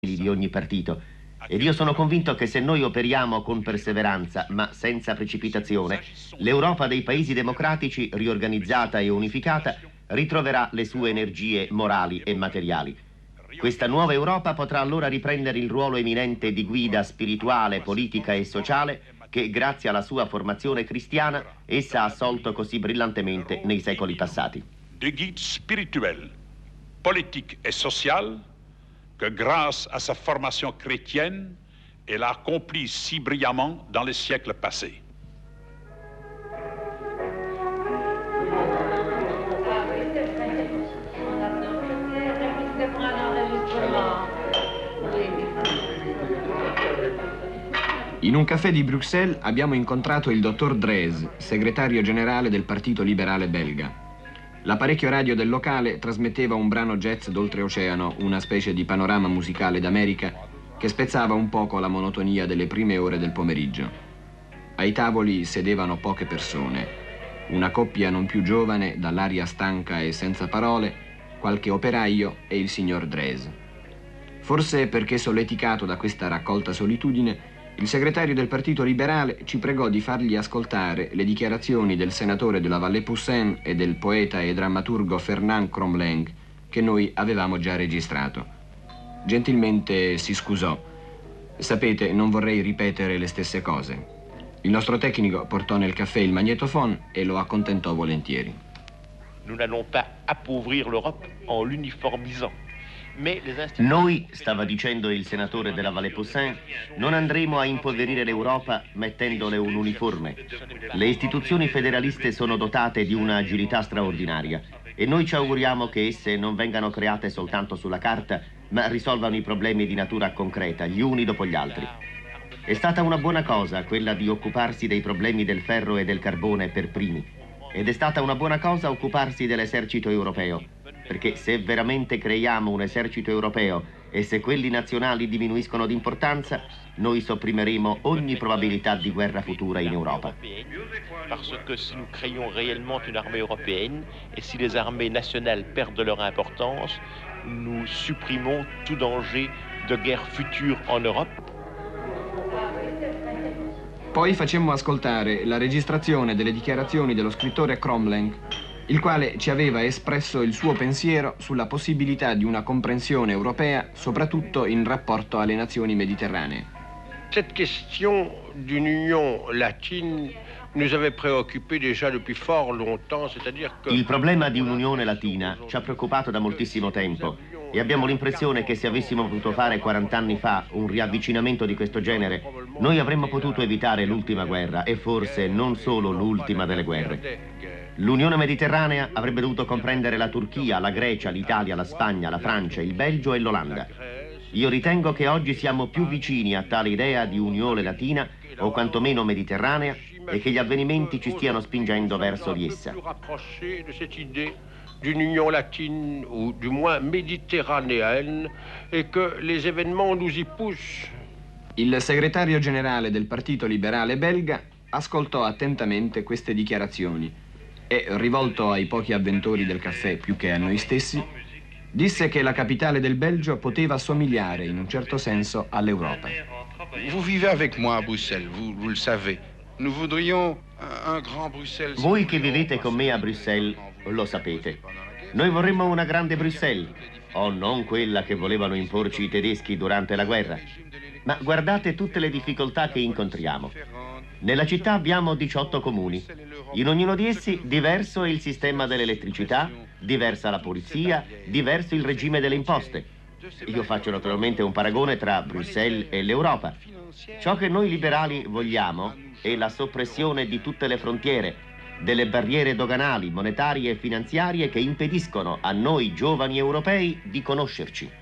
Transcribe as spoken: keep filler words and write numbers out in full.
di ogni partito. Ed io sono convinto che se noi operiamo con perseveranza, ma senza precipitazione, l'Europa dei paesi democratici, riorganizzata e unificata, ritroverà le sue energie morali e materiali. Questa nuova Europa potrà allora riprendere il ruolo eminente di guida spirituale, politica e sociale che, grazie alla sua formazione cristiana, essa ha assolto così brillantemente nei secoli passati. De guide spirituel, politique et social que grâce à sa formation chrétienne, elle a accompli si brillamment dans les siècles passés. In un caffè di Bruxelles abbiamo incontrato il dottor Drees, segretario generale del Partito Liberale belga. L'apparecchio radio del locale trasmetteva un brano jazz d'oltreoceano, una specie di panorama musicale d'America che spezzava un poco la monotonia delle prime ore del pomeriggio. Ai tavoli sedevano poche persone, una coppia non più giovane, dall'aria stanca e senza parole, qualche operaio e il signor Drees. Forse perché solleticato da questa raccolta solitudine, il segretario del Partito Liberale ci pregò di fargli ascoltare le dichiarazioni del senatore della Vallée-Poussin e del poeta e drammaturgo Fernand Cromlenc che noi avevamo già registrato. Gentilmente si scusò. Sapete, non vorrei ripetere le stesse cose. Il nostro tecnico portò nel caffè il magnetophone e lo accontentò volentieri. Nous n'allons pas appauvrir l'Europe en l'uniformisant. Noi, stava dicendo il senatore della Vallée-Poussin, non andremo a impoverire l'Europa mettendole un uniforme. Le istituzioni federaliste sono dotate di una agilità straordinaria e noi ci auguriamo che esse non vengano create soltanto sulla carta, ma risolvano i problemi di natura concreta, gli uni dopo gli altri. È stata una buona cosa quella di occuparsi dei problemi del ferro e del carbone per primi, ed è stata una buona cosa occuparsi dell'esercito europeo. Perché se veramente creiamo un esercito europeo e se quelli nazionali diminuiscono d'importanza, noi sopprimeremo ogni probabilità di guerra futura in Europa. Parce que si nous créons réellement une armée européenne et si les armées nationales perdent leur importance, nous supprimons tout danger de guerre future en Europe. Poi facemmo ascoltare la registrazione delle dichiarazioni dello scrittore Cromlenc, il quale ci aveva espresso il suo pensiero sulla possibilità di una comprensione europea, soprattutto in rapporto alle nazioni mediterranee. Cette question d'une union latine nous avait préoccupé déjà depuis fort longtemps, c'est-à-dire que Il problema di un'unione latina ci ha preoccupato da moltissimo tempo e abbiamo l'impressione che se avessimo potuto fare quaranta anni fa un riavvicinamento di questo genere, noi avremmo potuto evitare l'ultima guerra e forse non solo l'ultima delle guerre. L'Unione Mediterranea avrebbe dovuto comprendere la Turchia, la Grecia, l'Italia, la Spagna, la Francia, il Belgio e l'Olanda. Io ritengo che oggi siamo più vicini a tale idea di unione latina o quantomeno mediterranea e che gli avvenimenti ci stiano spingendo verso di essa. D'union latine ou du moins méditerranéenne et que les événements nous y poussent. Il segretario generale del Partito Liberale belga ascoltò attentamente queste dichiarazioni e, rivolto ai pochi avventori del caffè più che a noi stessi, disse che la capitale del Belgio poteva somigliare in un certo senso all'Europa. Vous vivez avec moi à Bruxelles, vous, vous le savez. Nous voudrions un, un grand Bruxelles. Voi che vivete con me a Bruxelles lo sapete. Noi vorremmo una grande Bruxelles, o non quella che volevano imporci i tedeschi durante la guerra. Ma guardate tutte le difficoltà che incontriamo. Nella città abbiamo diciotto comuni. In ognuno di essi diverso è il sistema dell'elettricità, diversa la polizia, diverso il regime delle imposte. Io faccio naturalmente un paragone tra Bruxelles e l'Europa. Ciò che noi liberali vogliamo è la soppressione di tutte le frontiere, delle barriere doganali, monetarie e finanziarie che impediscono a noi giovani europei di conoscerci.